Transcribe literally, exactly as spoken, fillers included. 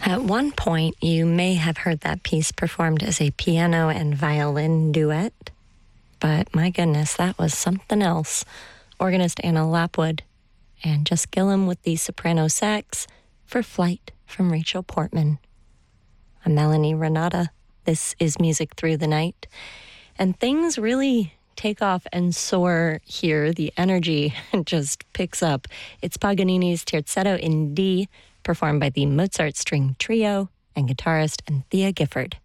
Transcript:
At one point, you may have heard that piece performed as a piano and violin duet, but my goodness, that was something else. Organist Anna Lapwood and Jess Gillum with the soprano sax for Flight from Rachel Portman. I'm Melanie Renata. This is Music Through the Night. And things really take off and soar here. The energy just picks up. It's Paganini's Terzetto in D, performed by the Mozart String Trio and guitarist Anthea Gifford.